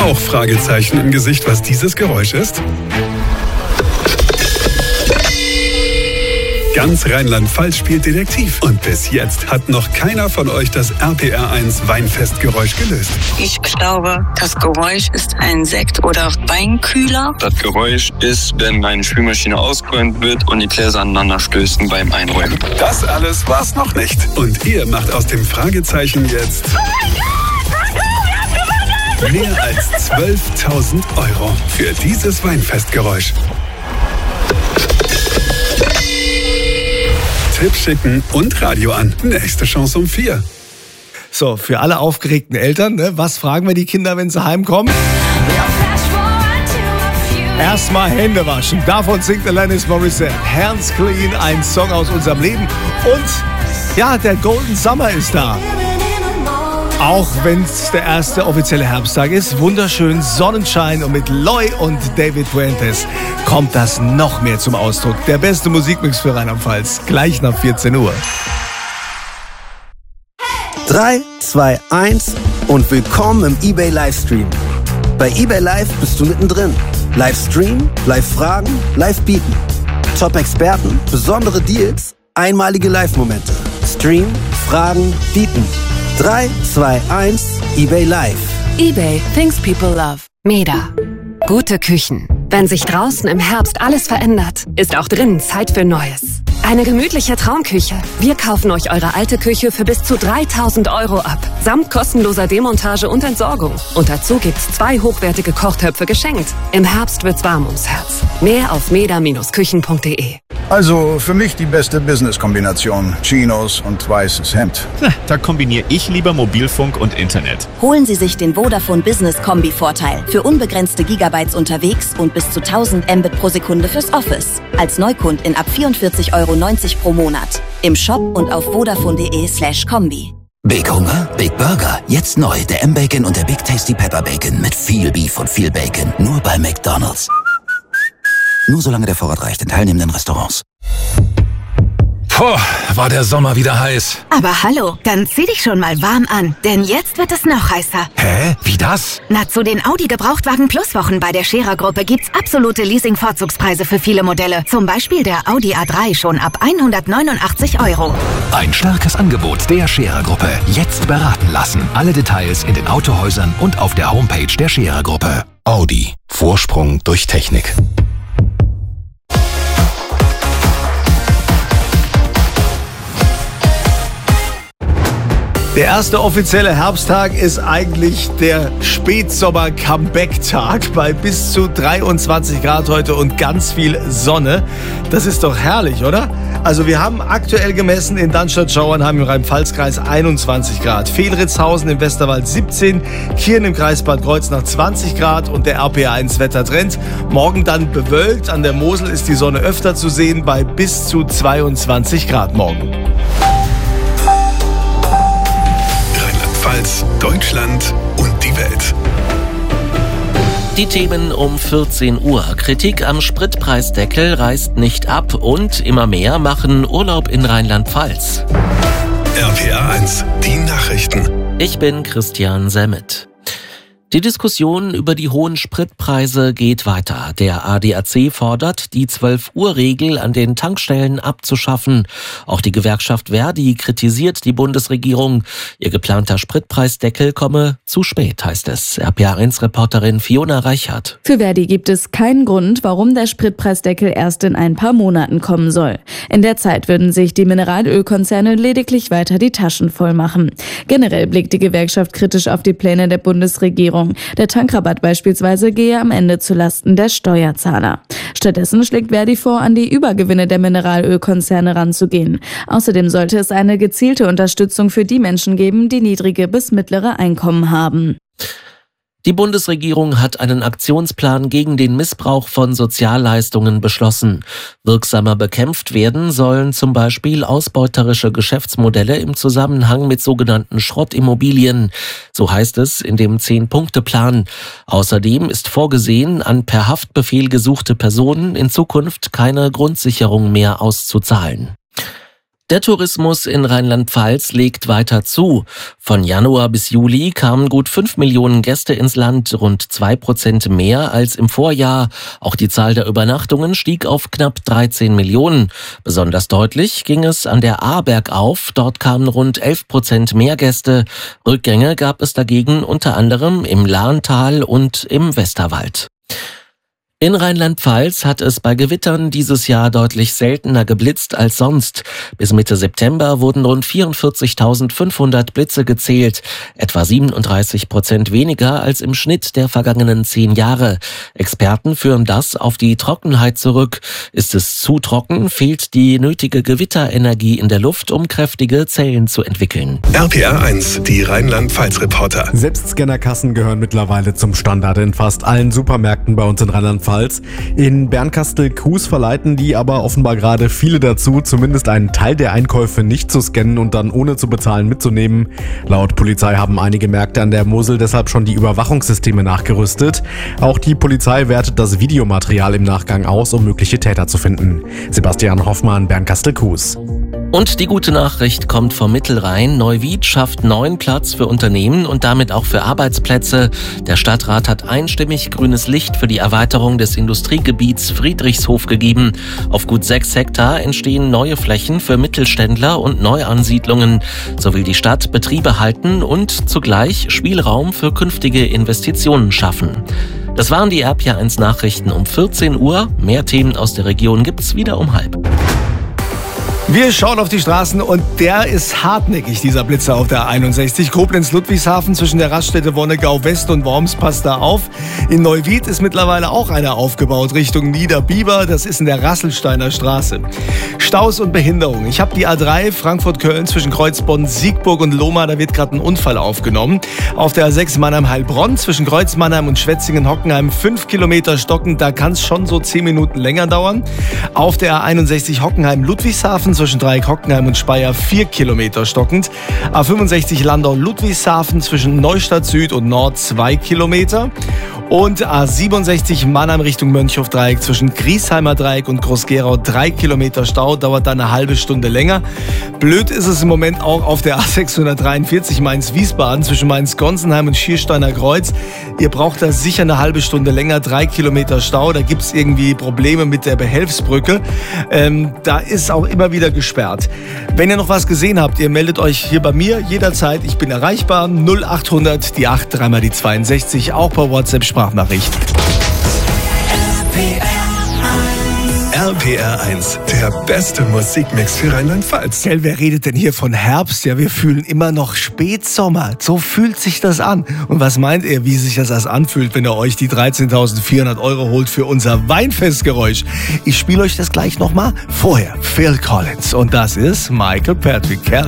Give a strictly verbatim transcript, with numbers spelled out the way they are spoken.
Auch Fragezeichen im Gesicht, was dieses Geräusch ist? Ganz Rheinland-Pfalz spielt Detektiv. Und bis jetzt hat noch keiner von euch das R P R eins Weinfestgeräusch gelöst. Ich glaube, das Geräusch ist ein Sekt- oder Weinkühler. Das Geräusch ist, wenn eine Spülmaschine ausgeräumt wird und die Gläser aneinander stößen beim Einräumen. Das alles war's noch nicht. Und ihr macht aus dem Fragezeichen jetzt mehr als zwölftausend Euro für dieses Weinfestgeräusch. Tipp schicken und Radio an. Nächste Chance um vier. So, für alle aufgeregten Eltern, ne, was fragen wir die Kinder, wenn sie heimkommen? Erstmal Hände waschen. Davon singt Alanis Morissette. Hands Clean, ein Song aus unserem Leben. Und ja, der Golden Summer ist da. Auch wenn es der erste offizielle Herbsttag ist, wunderschön Sonnenschein und mit Loy und David Fuentes kommt das noch mehr zum Ausdruck. Der beste Musikmix für Rheinland-Pfalz, gleich nach vierzehn Uhr. drei, zwei, eins und willkommen im eBay Livestream. Bei eBay Live bist du mittendrin. Livestream, Live-Fragen, Live-Bieten. Top-Experten, besondere Deals, einmalige Live-Momente. Stream, Fragen, Bieten. drei, zwei, eins, eBay Live. eBay, things people love. Meda. Gute Küchen. Wenn sich draußen im Herbst alles verändert, ist auch drinnen Zeit für Neues. Eine gemütliche Traumküche. Wir kaufen euch eure alte Küche für bis zu dreitausend Euro ab. Samt kostenloser Demontage und Entsorgung. Und dazu gibt's zwei hochwertige Kochtöpfe geschenkt. Im Herbst wird's warm ums Herz. Mehr auf meda Bindestrich küchen punkt de. Also für mich die beste Business-Kombination. Chinos und weißes Hemd. Da kombiniere ich lieber Mobilfunk und Internet. Holen Sie sich den Vodafone Business Kombi-Vorteil. Für unbegrenzte Gigabytes unterwegs und bis zu tausend Mbit pro Sekunde fürs Office. Als Neukundin ab vierundvierzig Euro neunzig pro Monat. Im Shop und auf vodafone.de slash Kombi. Big Hunger, Big Burger. Jetzt neu der M-Bacon und der Big Tasty Pepper Bacon mit viel Beef und viel Bacon. Nur bei McDonald's. Nur solange der Vorrat reicht in teilnehmenden Restaurants. Puh, war der Sommer wieder heiß. Aber hallo, dann zieh dich schon mal warm an, denn jetzt wird es noch heißer. Hä? Wie das? Na, zu den Audi Gebrauchtwagen Plus Wochen bei der Scherer-Gruppe gibt's absolute Leasing-Vorzugspreise für viele Modelle. Zum Beispiel der Audi A drei schon ab hundertneunundachtzig Euro. Ein starkes Angebot der Scherer-Gruppe. Jetzt beraten lassen. Alle Details in den Autohäusern und auf der Homepage der Scherer-Gruppe. Audi. Vorsprung durch Technik. Der erste offizielle Herbsttag ist eigentlich der Spätsommer-Comeback-Tag bei bis zu dreiundzwanzig Grad heute und ganz viel Sonne. Das ist doch herrlich, oder? Also wir haben aktuell gemessen in Dannstatt-Schauernheim im Rhein-Pfalz-Kreis einundzwanzig Grad, Fehlritzhausen im Westerwald siebzehn, Kirn im Kreis Bad Kreuznach zwanzig Grad und der R P R eins Wettertrend. Morgen dann bewölkt, an der Mosel ist die Sonne öfter zu sehen bei bis zu zweiundzwanzig Grad morgen. Deutschland und die Welt. Die Themen um vierzehn Uhr. Kritik am Spritpreisdeckel reißt nicht ab und immer mehr machen Urlaub in Rheinland-Pfalz. R P R eins, die Nachrichten. Ich bin Christian Semmet. Die Diskussion über die hohen Spritpreise geht weiter. Der A D A C fordert, die zwölf Uhr Regel an den Tankstellen abzuschaffen. Auch die Gewerkschaft Verdi kritisiert die Bundesregierung. Ihr geplanter Spritpreisdeckel komme zu spät, heißt es. R P R eins Reporterin Fiona Reichert. Für Verdi gibt es keinen Grund, warum der Spritpreisdeckel erst in ein paar Monaten kommen soll. In der Zeit würden sich die Mineralölkonzerne lediglich weiter die Taschen voll machen. Generell blickt die Gewerkschaft kritisch auf die Pläne der Bundesregierung. Der Tankrabatt beispielsweise gehe am Ende zulasten der Steuerzahler. Stattdessen schlägt Verdi vor, an die Übergewinne der Mineralölkonzerne ranzugehen. Außerdem sollte es eine gezielte Unterstützung für die Menschen geben, die niedrige bis mittlere Einkommen haben. Die Bundesregierung hat einen Aktionsplan gegen den Missbrauch von Sozialleistungen beschlossen. Wirksamer bekämpft werden sollen zum Beispiel ausbeuterische Geschäftsmodelle im Zusammenhang mit sogenannten Schrottimmobilien. So heißt es in dem Zehn-Punkte-Plan. Außerdem ist vorgesehen, an per Haftbefehl gesuchte Personen in Zukunft keine Grundsicherung mehr auszuzahlen. Der Tourismus in Rheinland-Pfalz legt weiter zu. Von Januar bis Juli kamen gut fünf Millionen Gäste ins Land, rund zwei Prozent mehr als im Vorjahr. Auch die Zahl der Übernachtungen stieg auf knapp dreizehn Millionen. Besonders deutlich ging es an der Ahr bergauf. Dort kamen rund elf Prozent mehr Gäste. Rückgänge gab es dagegen unter anderem im Lahntal und im Westerwald. In Rheinland-Pfalz hat es bei Gewittern dieses Jahr deutlich seltener geblitzt als sonst. Bis Mitte September wurden rund vierundvierzigtausendfünfhundert Blitze gezählt, etwa siebenunddreißig Prozent weniger als im Schnitt der vergangenen zehn Jahre. Experten führen das auf die Trockenheit zurück. Ist es zu trocken, fehlt die nötige Gewitterenergie in der Luft, um kräftige Zellen zu entwickeln. R P R eins, die Rheinland-Pfalz-Reporter. Selbstscannerkassen gehören mittlerweile zum Standard in fast allen Supermärkten bei uns in Rheinland-Pfalz. In Bernkastel-Kues verleiten die aber offenbar gerade viele dazu, zumindest einen Teil der Einkäufe nicht zu scannen und dann ohne zu bezahlen mitzunehmen. Laut Polizei haben einige Märkte an der Mosel deshalb schon die Überwachungssysteme nachgerüstet. Auch die Polizei wertet das Videomaterial im Nachgang aus, um mögliche Täter zu finden. Sebastian Hoffmann, Bernkastel-Kues. Und die gute Nachricht kommt vom Mittelrhein. Neuwied schafft neuen Platz für Unternehmen und damit auch für Arbeitsplätze. Der Stadtrat hat einstimmig grünes Licht für die Erweiterung des Industriegebiets Friedrichshof gegeben. Auf gut sechs Hektar entstehen neue Flächen für Mittelständler und Neuansiedlungen. So will die Stadt Betriebe halten und zugleich Spielraum für künftige Investitionen schaffen. Das waren die R P R eins Nachrichten um vierzehn Uhr. Mehr Themen aus der Region gibt's wieder um halb. Wir schauen auf die Straßen und der ist hartnäckig, dieser Blitzer auf der einundsechzig. Koblenz-Ludwigshafen zwischen der Raststätte Wonnegau West und Worms passt da auf. In Neuwied ist mittlerweile auch einer aufgebaut Richtung Niederbiber. Das ist in der Rasselsteiner Straße. Staus und Behinderung. Ich habe die A drei Frankfurt-Köln zwischen Kreuzbonn, Siegburg und Lohmar. Da wird gerade ein Unfall aufgenommen. Auf der A sechs Mannheim-Heilbronn zwischen Kreuz-Mannheim und Schwetzingen-Hockenheim fünf Kilometer stockend. Da kann es schon so zehn Minuten länger dauern. Auf der A einundsechzig Hockenheim-Ludwigshafen zwischen Dreieck Hockenheim und Speyer vier Kilometer stockend. A fünfundsechzig Landau-Ludwigshafen zwischen Neustadt Süd und Nord zwei Kilometer. Und A siebenundsechzig Mannheim Richtung Mönchhof-Dreieck zwischen Griesheimer Dreieck und Groß-Gerau drei Kilometer Stau, dauert dann eine halbe Stunde länger. Blöd ist es im Moment auch auf der A sechshundertdreiundvierzig Mainz-Wiesbaden zwischen Mainz-Gonsenheim und Schiersteiner Kreuz. Ihr braucht da sicher eine halbe Stunde länger, drei Kilometer Stau. Da gibt es irgendwie Probleme mit der Behelfsbrücke. Ähm, da ist auch immer wieder gesperrt. Wenn ihr noch was gesehen habt, ihr meldet euch hier bei mir jederzeit. Ich bin erreichbar. null achthundert, die acht, dreimal die zweiundsechzig, auch per WhatsApp Sprachnachricht. R P R eins, der beste Musikmix für Rheinland-Pfalz. Gell, wer redet denn hier von Herbst? Ja, wir fühlen immer noch Spätsommer. So fühlt sich das an. Und was meint ihr, wie sich das erst anfühlt, wenn ihr euch die dreizehntausendvierhundert Euro holt für unser Weinfestgeräusch? Ich spiele euch das gleich nochmal. Vorher Phil Collins und das ist Michael Patrick.